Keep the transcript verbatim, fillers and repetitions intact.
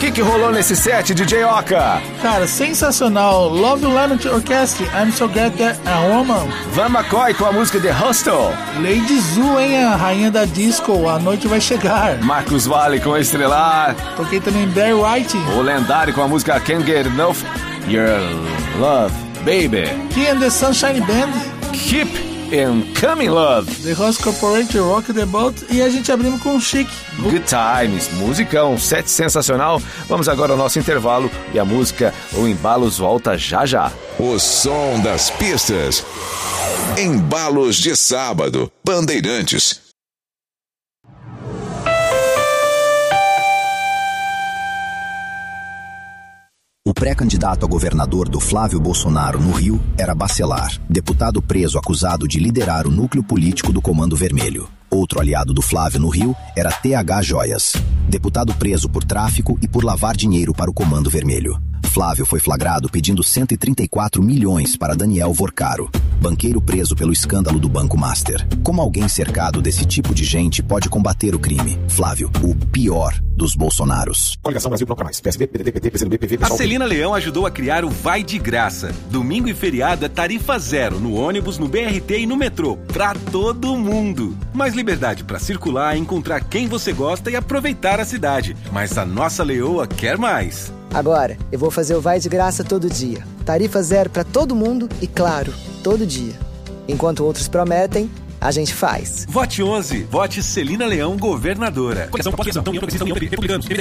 que que rolou nesse set, D J Oka? Cara, sensacional. Love Lemon Orchestra, I'm So Get That a Woman. Van McCoy com a música The Hustle. Lady Zu, hein, a rainha da disco, a noite vai chegar. Marcos Valle com Estrelar. Toquei também Barry White. O lendário com a música Can't Get Enough Your Love, Baby. Key and the Sunshine Band. Keep and Coming Love. The Host Corporate, Rock the Boat. E a gente abrimos com Chic. Good Times, musicão, set sensacional. Vamos agora ao nosso intervalo e a música O Embalos volta já já. O som das pistas. Embalos de sábado, Bandeirantes. O pré-candidato a governador do Flávio Bolsonaro no Rio era Bacelar, deputado preso acusado de liderar o núcleo político do Comando Vermelho. Outro aliado do Flávio no Rio era T H Joias, deputado preso por tráfico e por lavar dinheiro para o Comando Vermelho. Flávio foi flagrado pedindo cento e trinta e quatro milhões para Daniel Vorcaro, banqueiro preso pelo escândalo do Banco Master. Como alguém cercado desse tipo de gente pode combater o crime? Flávio, o pior dos Bolsonaros. Coligação Brasil Bloco Mais, P S B, P D T, P T, P C do B, P V, A Celina Leão ajudou a criar o Vai de Graça. Domingo e feriado é tarifa zero no ônibus, no B R T e no metrô, pra todo mundo. Mais liberdade para circular, encontrar quem você gosta e aproveitar a cidade. Mas a nossa leoa quer mais. Agora, eu vou fazer o Vai de Graça todo dia. Tarifa zero para todo mundo e, claro, todo dia. Enquanto outros prometem, a gente faz. Vote onze. Vote Celina Leão, governadora. Coligação Pós-Eleição, União Progressista, União Republicanos.